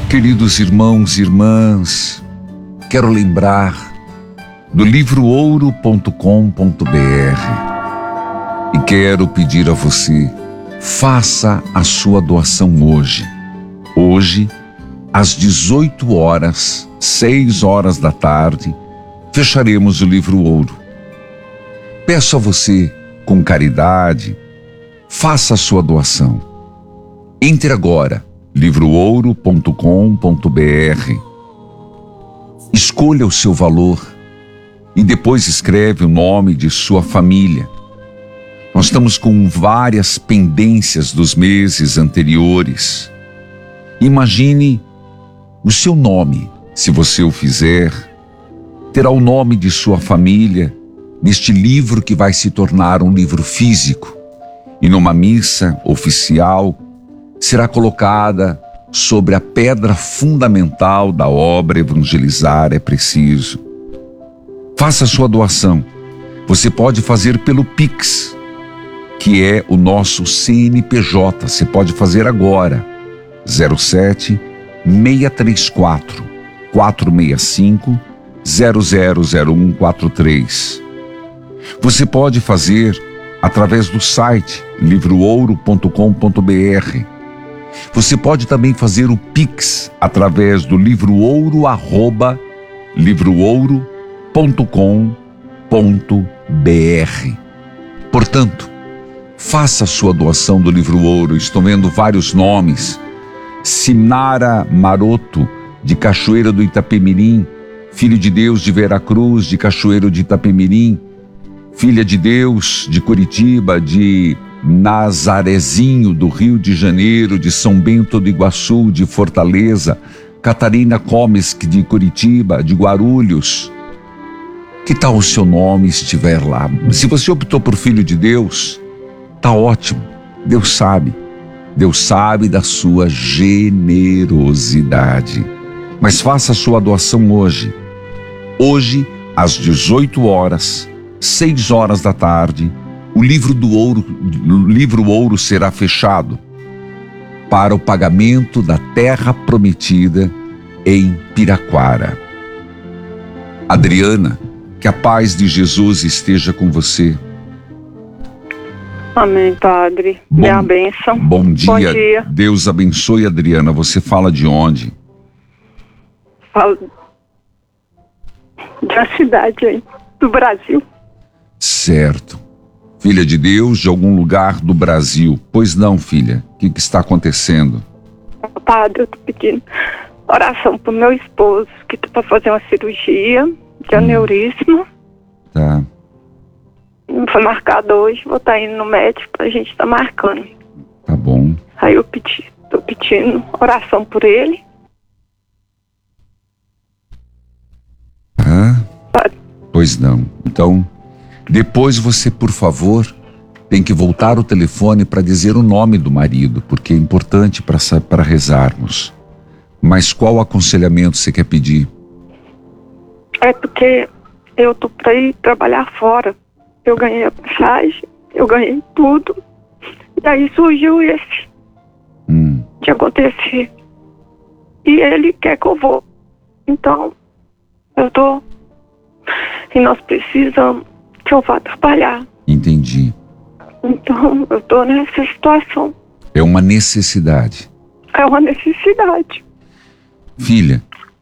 Queridos irmãos e irmãs, quero lembrar do livroOuro.com.br e quero pedir a você, faça a sua doação hoje. Hoje, às 18 horas, 6 horas da tarde, fecharemos o Livro Ouro. Peço a você, com caridade, faça a sua doação. Entre agora, livroOuro.com.br. Escolha o seu valor e depois escreve o nome de sua família. Nós estamos com várias pendências dos meses anteriores. Imagine o seu nome, se você o fizer, terá o nome de sua família neste livro que vai se tornar um livro físico. E numa missa oficial será colocada sobre a pedra fundamental da obra Evangelizar é Preciso. Faça a sua doação. Você pode fazer pelo Pix, que é o nosso CNPJ. Você pode fazer agora. 07 634 465 000143. Você pode fazer através do site livroOuro.com.br. Você pode também fazer o Pix através do livroOuro@livroOuro.com.br. Portanto, faça a sua doação do Livro Ouro. Estou vendo vários nomes. Sinara Maroto, de Cachoeira do Itapemirim. Filho de Deus, de Veracruz, de Cachoeiro de Itapemirim. Filha de Deus, de Curitiba, de Nazarezinho, do Rio de Janeiro, de São Bento do Iguaçu, de Fortaleza. Catarina Comes, de Curitiba, de Guarulhos. Que tal o seu nome estiver lá? Se você optou por Filho de Deus, tá ótimo. Deus sabe da sua generosidade. Mas faça a sua doação hoje. Hoje, às 18 horas, 6 horas da tarde, o Livro Ouro será fechado para o pagamento da terra prometida em Piraquara. Adriana, que a paz de Jesus esteja com você. Amém, Padre. Minha bênção. Bom dia. Bom dia. Deus abençoe, Adriana. Você fala de onde? Falo de uma cidade aí, do Brasil. Certo. Filha de Deus, de algum lugar do Brasil. Pois não, filha. O que está acontecendo? Padre, eu tô pedindo oração pro meu esposo, que tá pra fazer uma cirurgia de aneurisma. Tá. Não foi marcado hoje, vou estar indo no médico pra gente estar marcando. Tá bom. Aí eu tô pedindo oração por ele. Padre. Pois não. Então, depois você, por favor, tem que voltar o telefone para dizer o nome do marido, porque é importante para rezarmos. Mas qual aconselhamento você quer pedir? É porque eu tô pra ir trabalhar fora. Eu ganhei a passagem, eu ganhei tudo. E aí surgiu esse de acontecer. E ele quer que eu vou. Então, e nós precisamos que eu vá trabalhar. Entendi. Então, eu tô nessa situação. É uma necessidade. É uma necessidade. Filha,